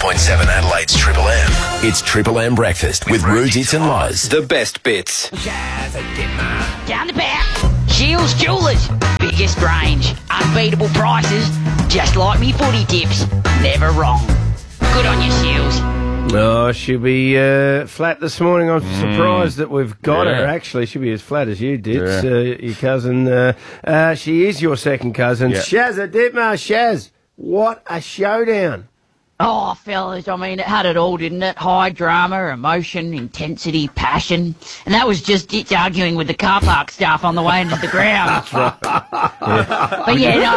104.7 Adelaide's Triple M. It's Triple M Breakfast with Rudits and Loz. The best bits. Down the back, Shields Jewelers. Biggest range, unbeatable prices, just like me footy tips. Never wrong. Good on you, Shields. Oh, she'll be flat this morning. I'm surprised that we've got her, actually. She'll be as flat as you did. Your cousin. She is your second cousin. Yeah. Shazza Ditmar. Shaz, what a showdown. Oh, fellas, I mean, it had it all, didn't it? High drama, emotion, intensity, passion. And that was just Ditch arguing with the car park staff on the way into the ground. But yeah,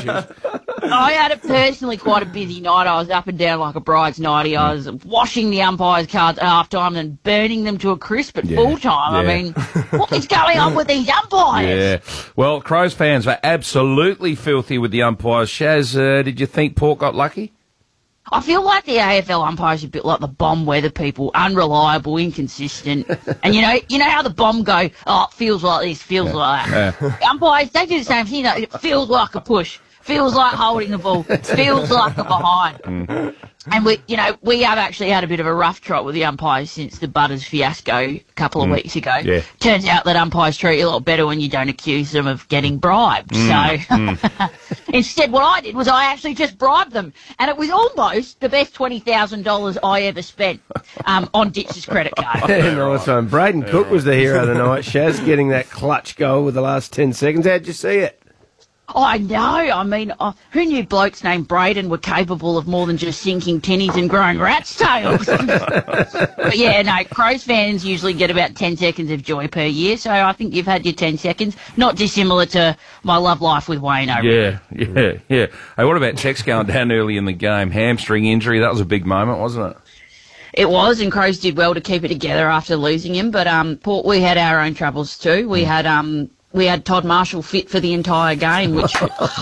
I had it personally quite a busy night. I was up and down like a bride's nightie. I was washing the umpires' cards at half-time and burning them to a crisp at full-time. I mean, what is going on with these umpires? Yeah. Well, Crows fans were absolutely filthy with the umpires. Shaz, did you think Port got lucky? I feel like the AFL umpires are a bit like the bomb weather people, unreliable, inconsistent. And you know how the bomb go, oh, it feels like this, feels like that. The umpires, they do the same thing. It feels like a push, feels like holding the ball, feels like a behind. And we have actually had a bit of a rough trot with the umpires since the Butters fiasco a couple of weeks ago. Yeah. Turns out that umpires treat you a lot better when you don't accuse them of getting bribed. So instead what I did was I actually just bribed them. And it was almost the best $20,000 I ever spent on Ditch's credit card. Nice one. Braden Cook was the hero of the night. Shaz getting that clutch goal with the last 10 seconds. How'd you see it? I know. I mean, who knew blokes named Braden were capable of more than just sinking tinnies and growing rat's tails? But yeah, no, Crows fans usually get about 10 seconds of joy per year, so I think you've had your 10 seconds. Not dissimilar to my love life with Wayne O'Reilly. Yeah. Hey, what about Tex going down early in the game? Hamstring injury, that was a big moment, wasn't it? It was, and Crows did well to keep it together after losing him, but Port, we had our own troubles too. We had Todd Marshall fit for the entire game, which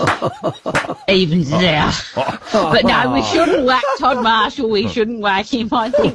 evens it out. But no, we shouldn't whack Todd Marshall. We shouldn't whack him. I think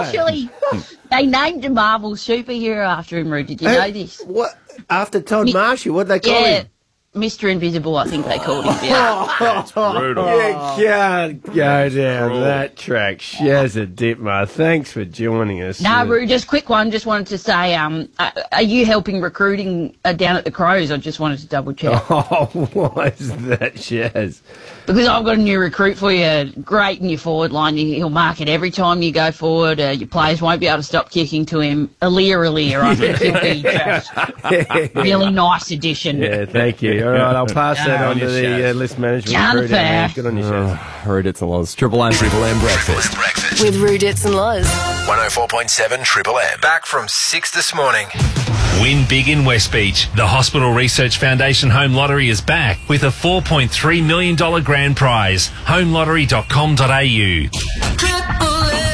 they named a Marvel superhero after him, Rude. Did you know this? What? After Todd Marshall? What'd they call him? Mr. Invisible, I think they called him. That's brutal. You can't go down that track. Shazza Ditmar, thanks for joining us. No, Roo, just quick one. Just wanted to say, are you helping recruiting down at the Crows? I just wanted to double check. Oh, why is that, Shaz? Because I've got a new recruit for you. Great in your forward line. He'll mark it every time you go forward. Your players won't be able to stop kicking to him. Alir. I think he'll be just really nice addition. Yeah, thank you. All right, I'll pass that on to the list management crew. Good on you, Shaz. Rudits and Loz. Triple M Breakfast. With Rudits and Loz. 104.7 Triple M. Back from 6 this morning. Win big in West Beach. The Hospital Research Foundation Home Lottery is back with a $4.3 million grand prize. HomeLottery.com.au.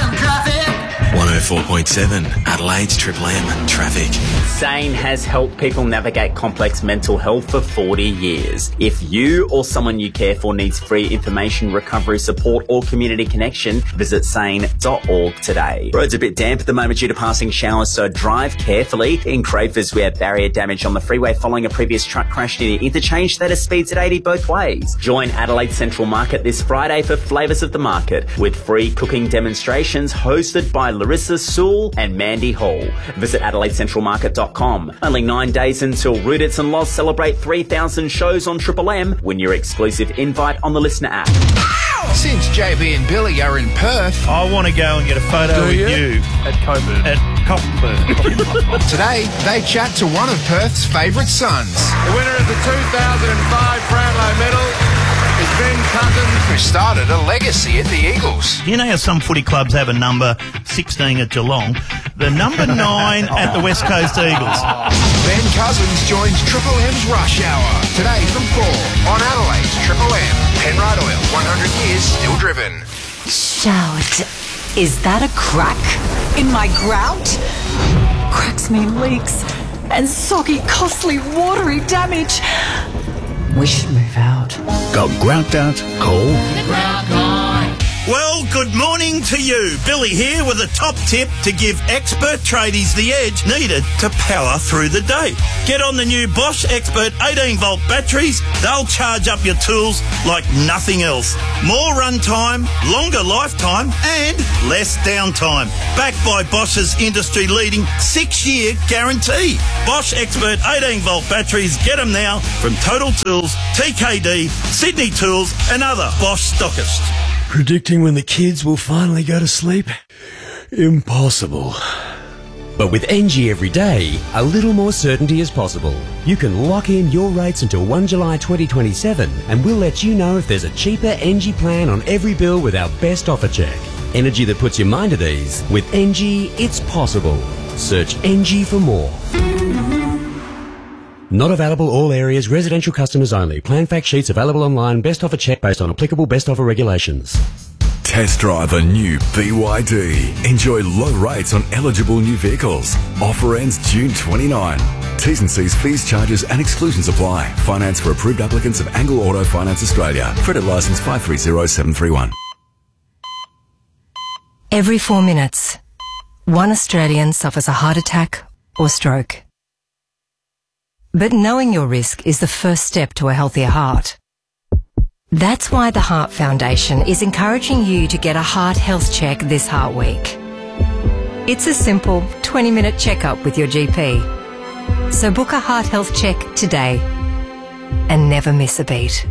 104.7 Adelaide's Triple M traffic. SANE has helped people navigate complex mental health for 40 years. If you or someone you care for needs free information, recovery support or community connection, visit sane.org today. Roads a bit damp at the moment due to passing showers, so drive carefully. In Crafers, we have barrier damage on the freeway following a previous truck crash near the interchange that has speeds at 80 both ways. Join Adelaide Central Market this Friday for Flavours of the Market with free cooking demonstrations hosted by Larissa Sewell and Mandy Hall. Visit AdelaideCentralMarket.com. Only 9 days until Rudits and Loz celebrate 3,000 shows on Triple M. Win your exclusive invite on the Listener app. Since JB and Billy are in Perth, I want to go and get a photo with you At Coburn. at Cockburn. today they chat to one of Perth's favourite sons, The winner of the 2005 Brownlow medal is Ben Cousins. who started a legacy at the Eagles. You know how some footy clubs have a number 16 at Geelong? The number 9 at the West Coast Eagles. Ben Cousins joins Triple M's Rush Hour today from 4 on Adelaide's Triple M. Penrite Oil, 100 years still driven. Shout. Is that a crack in my grout? Cracks mean leaks and soggy, costly, watery damage. We should move out. Got grout out? Call Grout Guy. Well, good morning to you. Billy here with a top tip to give expert tradies the edge needed to power through the day. Get on the new Bosch Expert 18-volt batteries. They'll charge up your tools like nothing else. More run time, longer lifetime and less downtime. Backed by Bosch's industry-leading 6-year guarantee. Bosch Expert 18-volt batteries. Get them now from Total Tools, TKD, Sydney Tools and other Bosch stockists. Predicting when the kids will finally go to sleep? Impossible. But with NG every day, a little more certainty is possible. You can lock in your rates until 1 July 2027 and we'll let you know if there's a cheaper NG plan on every bill with our best offer check. Energy that puts your mind at ease. With NG, it's possible. Search NG for more. Not available all areas, residential customers only. Plan fact sheets available online. Best offer check based on applicable best offer regulations. Test drive a new BYD. Enjoy low rates on eligible new vehicles. Offer ends June 29. T's and C's, fees, charges and exclusions apply. Finance for approved applicants of Angle Auto Finance Australia. Credit licence 530731. Every 4 minutes, one Australian suffers a heart attack or stroke. But knowing your risk is the first step to a healthier heart. That's why the Heart Foundation is encouraging you to get a heart health check this Heart Week. It's a simple 20-minute checkup with your GP. So book a heart health check today and never miss a beat.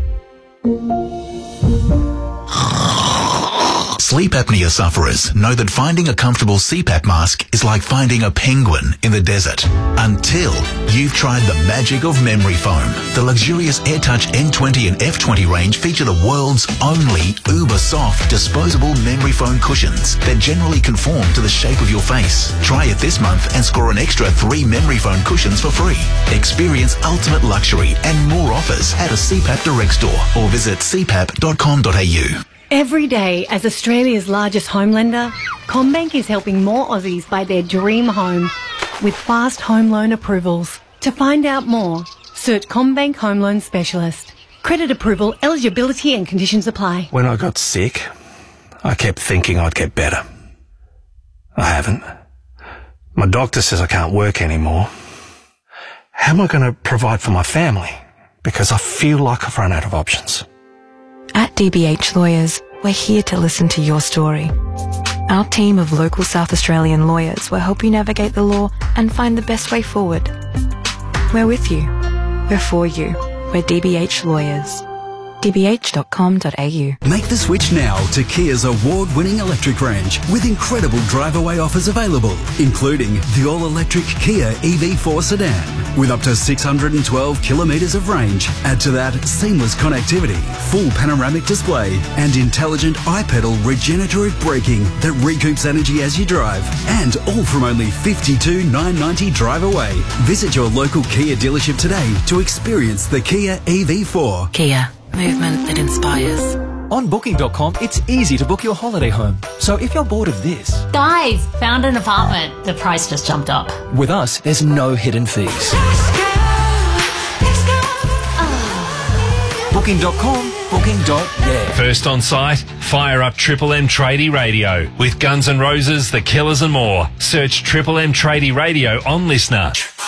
Sleep apnea sufferers know that finding a comfortable CPAP mask is like finding a penguin in the desert. Until you've tried the magic of memory foam. The luxurious AirTouch N20 and F20 range feature the world's only uber-soft disposable memory foam cushions that generally conform to the shape of your face. Try it this month and score an extra 3 memory foam cushions for free. Experience ultimate luxury and more offers at a CPAP Direct store or visit cpap.com.au. Every day, as Australia's largest home lender, CommBank is helping more Aussies buy their dream home with fast home loan approvals. To find out more, search CommBank Home Loan Specialist. Credit approval, eligibility and conditions apply. When I got sick, I kept thinking I'd get better. I haven't. My doctor says I can't work anymore. How am I going to provide for my family? Because I feel like I've run out of options. At DBH Lawyers, we're here to listen to your story. Our team of local South Australian lawyers will help you navigate the law and find the best way forward. We're with you. We're for you. We're DBH Lawyers. dbh.com.au. Make the switch now to Kia's award-winning electric range with incredible drive-away offers available, including the all-electric Kia EV4 sedan with up to 612 kilometres of range. Add to that seamless connectivity, full panoramic display and intelligent iPedal regenerative braking that recoups energy as you drive, and all from only $52,990 drive away. Visit your local Kia dealership today to experience the Kia EV4. Kia. Movement that inspires. On Booking.com, it's easy to book your holiday home. So if you're bored of this... Guys, found an apartment. The price just jumped up. With us, there's no hidden fees. Booking.com, booking.yeah. First on site, fire up Triple M Tradie Radio with Guns N' Roses, The Killers and more. Search Triple M Tradie Radio on Listener.